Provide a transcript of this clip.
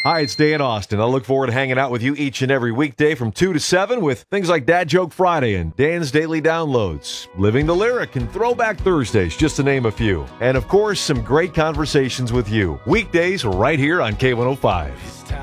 Hi, it's Dan Austin. I look forward to hanging out with you each and every weekday from 2 to 7 with things like Dad Joke Friday and Dan's Daily Downloads, Living the Lyric, and Throwback Thursdays, just to name a few. And, of course, some great conversations with you. Weekdays right here on K105.